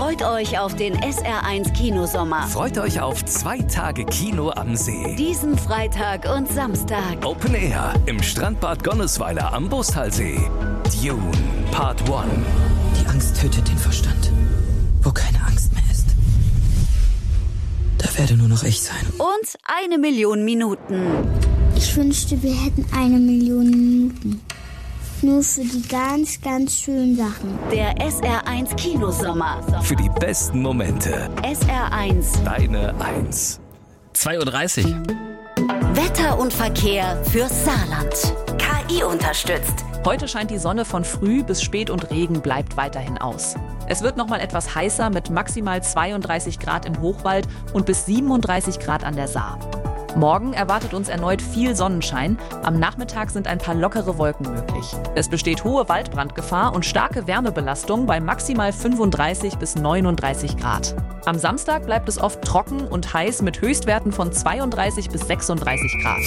Freut euch auf den SR1 Kinosommer. Freut euch auf 2 Tage Kino am See. Diesen Freitag und Samstag. Open Air im Strandbad Gonnesweiler am Bostalsee. Dune Part 1. Die Angst tötet den Verstand. Wo keine Angst mehr ist, da werde nur noch ich sein. Und 1 Million Minuten. Ich wünschte, wir hätten 1 Million Minuten. Nur für die ganz, ganz schönen Sachen. Der SR1 Kinosommer. Für die besten Momente. SR1. Deine 1. 2:30 Uhr. Wetter und Verkehr fürs Saarland. KI unterstützt. Heute scheint die Sonne von früh bis spät und Regen bleibt weiterhin aus. Es wird noch mal etwas heißer mit maximal 32 Grad im Hochwald und bis 37 Grad an der Saar. Morgen erwartet uns erneut viel Sonnenschein. Am Nachmittag sind ein paar lockere Wolken möglich. Es besteht hohe Waldbrandgefahr und starke Wärmebelastung bei maximal 35 bis 39 Grad. Am Samstag bleibt es oft trocken und heiß mit Höchstwerten von 32 bis 36 Grad.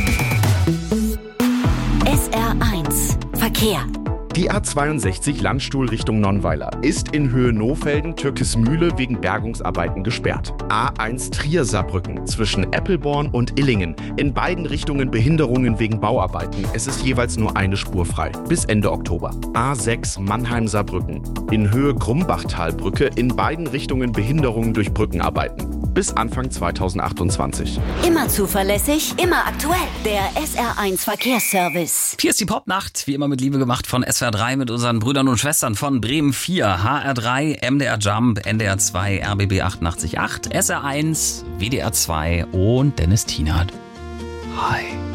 SR1 Verkehr. Die A62 Landstuhl Richtung Nonnweiler ist in Höhe Nohfelden-Türkismühle wegen Bergungsarbeiten gesperrt. A1 Trier-Saarbrücken zwischen Eppelborn und Illingen. In beiden Richtungen Behinderungen wegen Bauarbeiten. Es ist jeweils nur eine Spur frei. Bis Ende Oktober. A6 Mannheim-Saarbrücken. In Höhe Grumbachtalbrücke. In beiden Richtungen Behinderungen durch Brückenarbeiten. Bis Anfang 2028. Immer zuverlässig, immer aktuell. Der SR1 Verkehrsservice. Hier ist die Popnacht, wie immer mit Liebe gemacht von SWR3 mit unseren Brüdern und Schwestern von Bremen 4, HR3, MDR Jump, NDR 2, RBB 88.8, SR1, WDR 2 und Dennis Tienert. Hi.